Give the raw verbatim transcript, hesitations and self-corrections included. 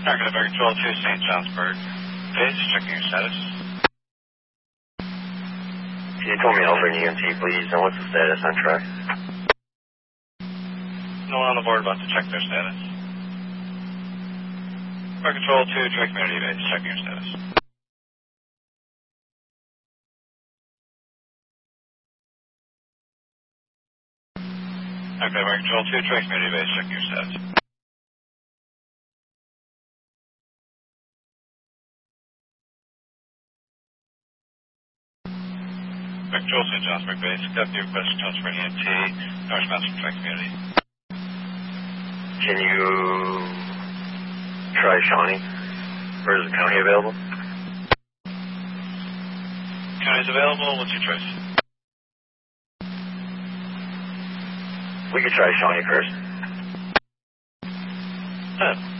American American Control two, Saint Johnsburg. Base, checking your status. Can you call me over in E M T, please? And what's the status on track? No one on the board about to check their status. American Control two, Troy Community Base, checking your status. Okay, American Control two, Troy Community Base, checking your status. American Control Saint Johnsburg Base, copy your request to transfer an E M T, northbound from Troy Community. Can you try Shawnee? Or is the county available? County's available, what's your choice? We could try Shawnee first. Uh,